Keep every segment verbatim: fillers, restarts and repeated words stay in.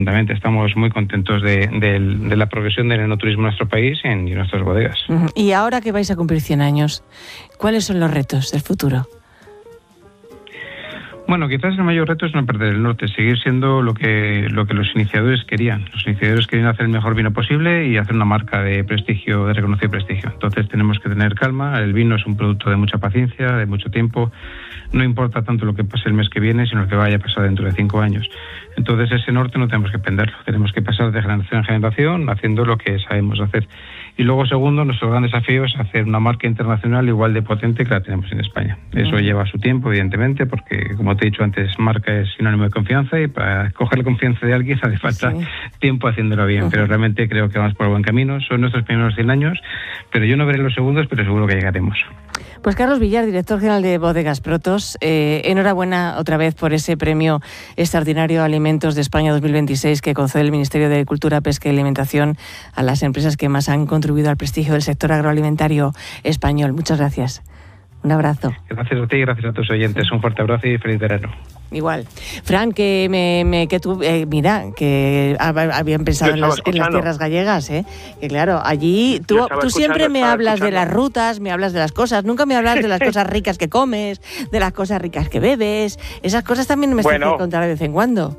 Estamos muy contentos de, de, de la progresión del enoturismo en nuestro país y en, y en nuestras bodegas. Uh-huh. Y ahora que vais a cumplir cien años, ¿cuáles son los retos del futuro? Bueno, quizás el mayor reto es no perder el norte, seguir siendo lo que lo que los iniciadores querían. Los iniciadores querían hacer el mejor vino posible y hacer una marca de prestigio, de reconocido prestigio. Entonces tenemos que tener calma. El vino es un producto de mucha paciencia, de mucho tiempo. No importa tanto lo que pase el mes que viene, sino lo que vaya a pasar dentro de cinco años. Entonces ese norte no tenemos que perderlo. Tenemos que pasar de generación en generación haciendo lo que sabemos hacer. Y luego, segundo, nuestro gran desafío es hacer una marca internacional igual de potente que la tenemos en España. Eso uh-huh. lleva su tiempo, evidentemente, porque, como te he dicho antes, marca es sinónimo de confianza y para coger la confianza de alguien hace falta sí. tiempo haciéndolo bien. Uh-huh. Pero realmente creo que vamos por el buen camino. Son nuestros primeros cien años, pero yo no veré los segundos, pero seguro que llegaremos. Pues Carlos Villar, director general de Bodegas Protos, eh, enhorabuena otra vez por ese premio extraordinario Alimentos de España dos mil veintiséis que concede el Ministerio de Cultura, Pesca y Alimentación a las empresas que más han contribuido al prestigio del sector agroalimentario español. Muchas gracias. Un abrazo. Gracias a ti y gracias a tus oyentes. Un fuerte abrazo y feliz verano. Igual. Fran, que me, me que tú, eh, mira, que habían pensado en las, en las tierras gallegas, ¿eh? Que claro, allí tú, tú siempre me hablas escuchando. de las rutas, me hablas de las cosas, nunca me hablas de las cosas ricas que comes, de las cosas ricas que bebes. Esas cosas también me bueno, tienes que contar de vez en cuando.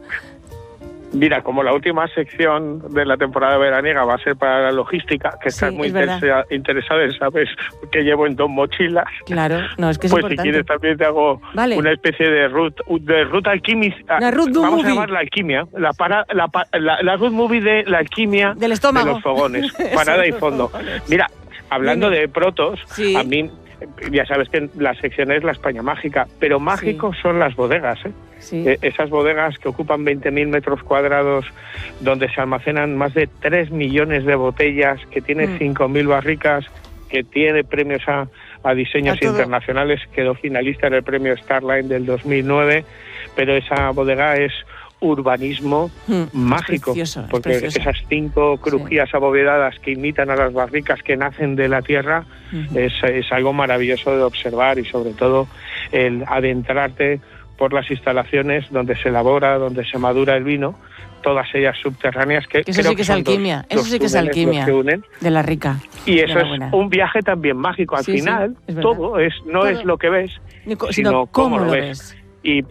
Mira, como la última sección de la temporada veraniega va a ser para la logística, que estás sí, muy interesa, interesada en saber qué llevo en dos mochilas. Claro, no, es que es pues importante. Si quieres también te hago vale. una especie de root, de root alquimista. La root Vamos movie. a llamar la alquimia, la, para, la, la, la root movie de la alquimia del estómago. de los fogones, parada y fondo. Mira, hablando Dime. de protos, sí. a mí... Ya sabes que la sección es la España mágica, pero mágicos sí. son las bodegas, ¿eh? Sí. Eh, esas bodegas que ocupan veinte mil metros cuadrados, donde se almacenan más de tres millones de botellas, que tiene mm. cinco mil barricas, que tiene premios a, a diseños a internacionales, quedó finalista en el premio Starline del dos mil nueve, pero esa bodega es urbanismo mm, mágico, precioso, porque esas cinco crujías sí. abovedadas que imitan a las barricas que nacen de la tierra uh-huh. es, es algo maravilloso de observar y sobre todo el adentrarte por las instalaciones donde se elabora, donde se madura el vino, todas ellas subterráneas que, que eso creo sí que es alquimia, dos, eso sí que es alquimia de la rica. Y eso es un viaje también mágico. Al sí, final sí, es todo es no todo. es lo que ves, sino, sino cómo, cómo lo ves. ves. Y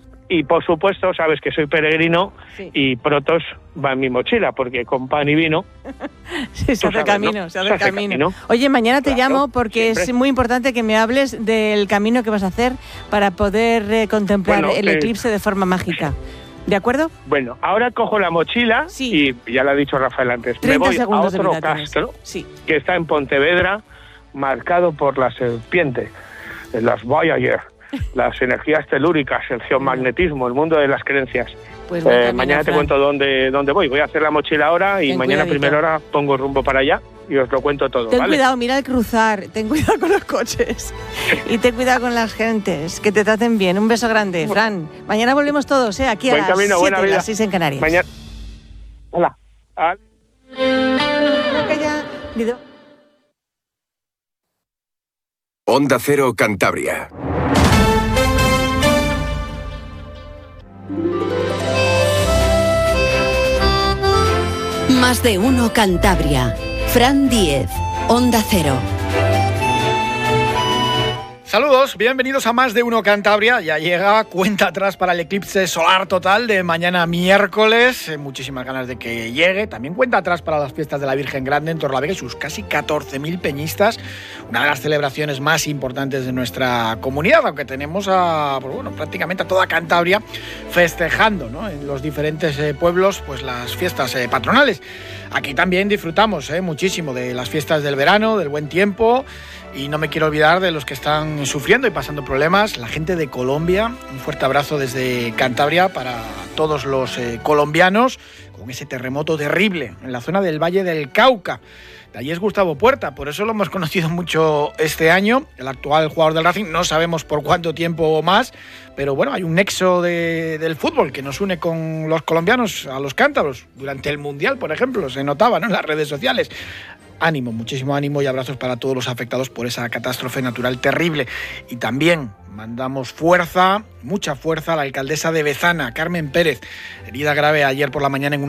Y por supuesto, sabes que soy peregrino sí. y Protos va en mi mochila, porque con pan y vino... sí, se hace sabes, camino, ¿no? se hace, se hace camino. camino. Oye, mañana te claro, llamo porque siempre. es muy importante que me hables del camino que vas a hacer para poder eh, contemplar bueno, el eh, eclipse de forma mágica. ¿De acuerdo? Bueno, ahora cojo la mochila sí. y ya lo ha dicho Rafael antes, me voy a otro castro sí. que está en Pontevedra, marcado por la serpiente, las Voyager. Las energías telúricas, el geomagnetismo, el mundo de las creencias. Pues eh, mañana te cuento dónde, dónde voy. Voy a hacer la mochila ahora y ten mañana a primera hora pongo rumbo para allá y os lo cuento todo. Ten ¿vale? cuidado, mira el cruzar, ten cuidado con los coches y ten cuidado con las gentes, que te traten bien. Un beso grande, Fran. Mañana volvemos todos, ¿eh? Aquí a Buen las camino, siete, a las seis en Canarias. Mañana. Hola. Ah. Onda Cero Cantabria. Más de uno Cantabria. Fran Diez, Onda Cero. Saludos, bienvenidos a Más de uno Cantabria. Ya llega cuenta atrás para el eclipse solar total de mañana miércoles. Eh, muchísimas ganas de que llegue. También cuenta atrás para las fiestas de la Virgen Grande en Torlavega y sus casi catorce mil peñistas. Una de las celebraciones más importantes de nuestra comunidad, aunque tenemos a, pues bueno, prácticamente a toda Cantabria festejando, ¿no? En los diferentes eh, pueblos, pues las fiestas eh, patronales. Aquí también disfrutamos eh, muchísimo de las fiestas del verano, del buen tiempo. Y no me quiero olvidar de los que están sufriendo y pasando problemas, la gente de Colombia. Un fuerte abrazo desde Cantabria para todos los eh, colombianos con ese terremoto terrible en la zona del Valle del Cauca. De allí es Gustavo Puerta, por eso lo hemos conocido mucho este año, el actual jugador del Racing, no sabemos por cuánto tiempo más, pero bueno, hay un nexo de, del fútbol que nos une con los colombianos a los cántabros. Durante el Mundial, por ejemplo, se notaba, ¿no?, en las redes sociales. Ánimo, muchísimo ánimo y abrazos para todos los afectados por esa catástrofe natural terrible. Y también mandamos fuerza, mucha fuerza a la alcaldesa de Bezana, Carmen Pérez, herida grave ayer por la mañana en una